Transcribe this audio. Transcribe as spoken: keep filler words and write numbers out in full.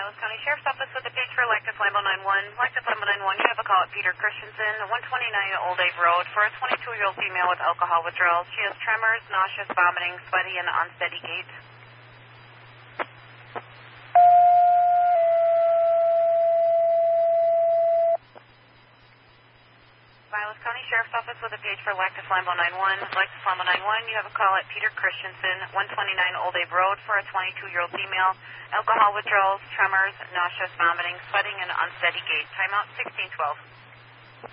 Vilas County Sheriff's Office with a page for Lactus Lambo nine one. Lactus Lambo nine one, you have a call at Peter Christensen, one twenty-nine Old Ave Road, for a twenty-two-year-old female with alcohol withdrawals. She has tremors, nauseous, vomiting, sweaty, and unsteady gait. Vilas County Sheriff's Office with a page for Lactus Lambo nine one. Lactus Lambo nine one, you have a call at Peter Christensen, one twenty-nine Old Ave Road, for a twenty-two-year-old female, alcohol withdrawals, tremors, nauseous, vomiting, sweating, and unsteady gait. Timeout sixteen twelve.